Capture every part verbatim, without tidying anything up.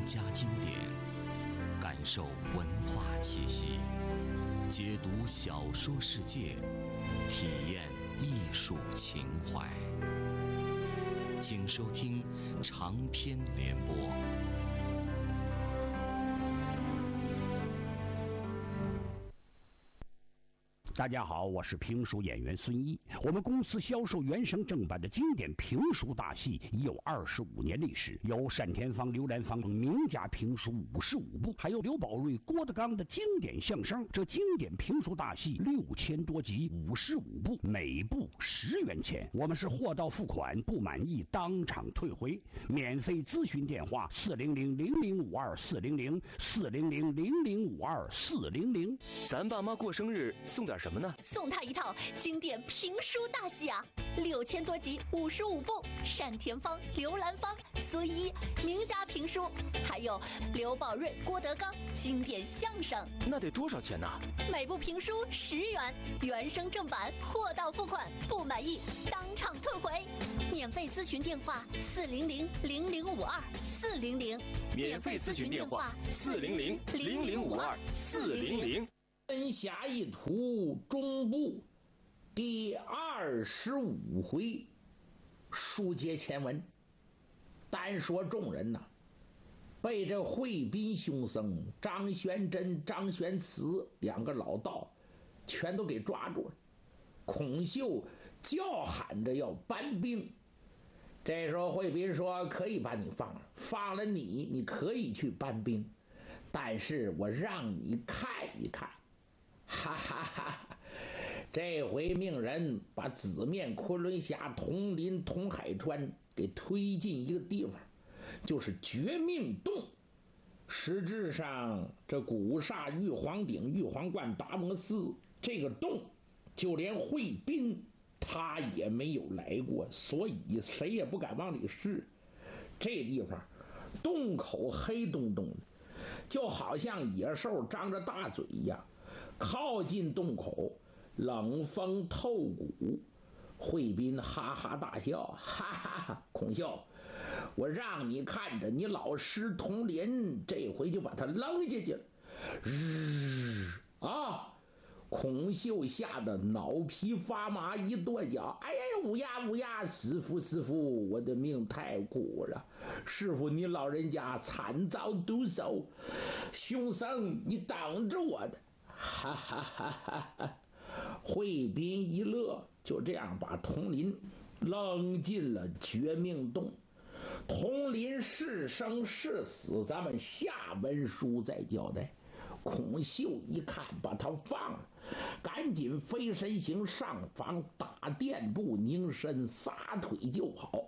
家经典，感受文化气息，解读小说世界，体验艺术情怀。请收听长篇联播。 大家好，我是评书演员孙一。我们公司销售原声正版的经典评书大戏已有二十五年历史，有单田芳、刘兰芳名家评书五十五部，还有刘宝瑞、郭德纲的经典相声。这经典评书大戏六千多集，五十五部，每部十元钱。我们是货到付款，不满意当场退回。免费咨询电话：四零零零零五二四零零四零零零零五二四零零。 咱爸妈过生日送点什么呢？ 送他一套经典评书大戏啊，六千多集，五十五部，单田芳、刘兰芳、孙一名家评书，还有刘宝瑞、郭德纲经典相声。 那得多少钱呢？ 每部评书十元，原声正版，货到付款，不满意当场退回。免费咨询电话：四零零零零五二四零零。 免费咨询电话：四零零零零五二四零零。 天下一图中部第二十五回，书接前文。单说众人呐、啊，被这惠宾兄僧张玄真、张玄慈两个老道全都给抓住了。孔秀叫喊着要搬兵，这时候惠宾说：“可以把你放了，放了你，你可以去搬兵，但是我让你看一看。”哈哈哈！这回命人把紫面昆仑峡、铜林、铜海川给推进一个地方，就是绝命洞。实质上，这古刹、玉皇顶、玉皇观、达摩寺这个洞，就连惠宾他也没有来过，所以谁也不敢往里试。这地方洞口黑洞洞的，就好像野兽张着大嘴一样。靠近洞口，冷风透骨。惠宾哈哈大笑，哈哈哈！孔秀，我让你看着你老师童林，这回就把他扔下去了。日啊！孔秀吓得脑皮发麻，一跺脚，哎呀，乌鸦乌鸦，师傅师傅，我的命太苦了，师傅你老人家惨遭毒手，凶僧你挡着我的。哈哈哈哈哈！惠宾一乐，就这样把童林扔进了绝命洞。童林是生是死，咱们下文书再交代。孔秀一看把他放了，赶紧飞身行上房，打垫步拧身，撒腿就跑。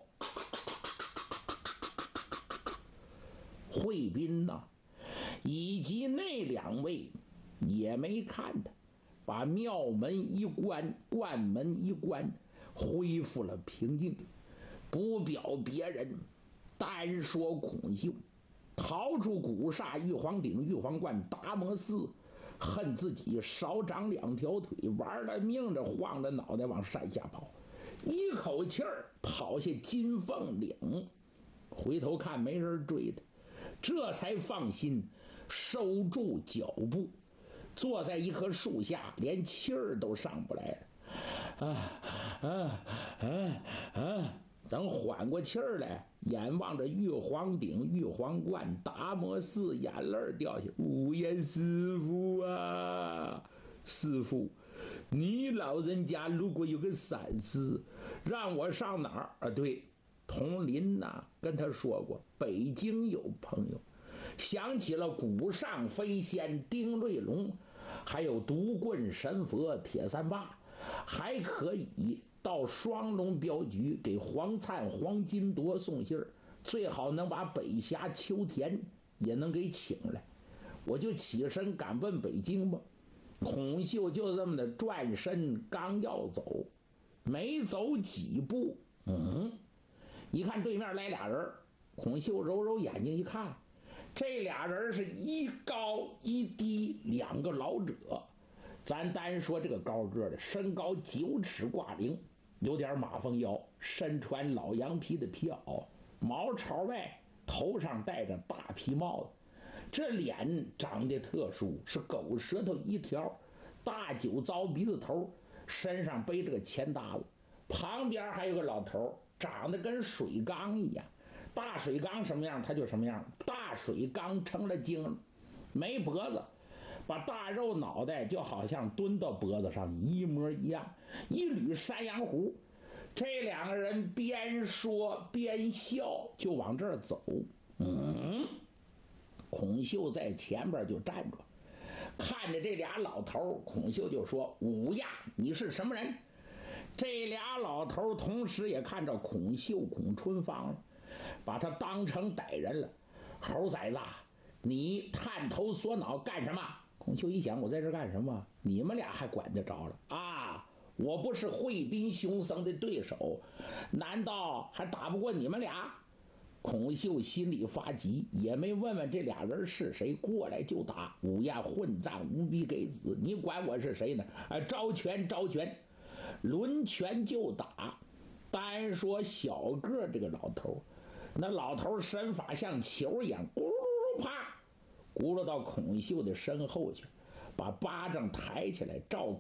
惠宾呐，以及那两位也没看他，把庙门一关，关门一关，恢复了平静。不表别人，单说孔秀逃出古刹、玉皇顶、玉皇观、达摩寺，恨自己少长两条腿，玩了命的晃着脑袋往山下跑，一口气儿跑下金凤岭，回头看没人追他，这才放心收住脚步，坐在一棵树下，连气儿都上不来了。啊啊啊啊！等缓过气儿来，眼望着玉皇顶、玉皇观、达摩寺，眼泪掉下。无言师傅啊，师傅，你老人家如果有个闪失，让我上哪儿啊？对，童林呐、啊，跟他说过，北京有朋友。想起了古上飞仙丁瑞龙，还有独棍神佛铁三霸，还可以到双龙镖局给黄灿、黄金铎送信儿，最好能把北峡秋田也能给请来。我就起身赶奔北京吧。孔秀就这么的转身，刚要走，没走几步，嗯，一看对面来俩人，孔秀揉揉眼睛一看，这俩人是一高一低两个老者。咱单说这个高个的，身高九尺挂零，有点马蜂腰，身穿老羊皮的皮袄，毛朝外头上戴着大皮帽子，这脸长得特殊，是狗舌头一条，大酒糟鼻子头，身上背着个钱搭子，旁边还有个老头，长得跟水缸一样。大水缸什么样他就什么样，大水缸成了精，没脖子，把大肉脑袋就好像蹲到脖子上一模一样，一捋山羊胡。这两个人边说边笑，就往这儿走。嗯，孔秀在前边就站着，看着这俩老头，孔秀就说：“五亚，你是什么人？”这俩老头同时也看着孔秀、孔春芳了，把他当成歹人了。猴崽子，你探头缩脑干什么？孔秀一想，我在这干什么？你们俩还管得着了啊？我不是惠宾兄僧的对手，难道还打不过你们俩？孔秀心里发急，也没问问这俩人是谁，过来就打。五亚混账，无比给子，你管我是谁呢？啊，招拳招拳，抡拳就打。单说小个这个老头，那老头身法像球一样，咕噜啪，咕噜到孔秀的身后去，把巴掌抬起来照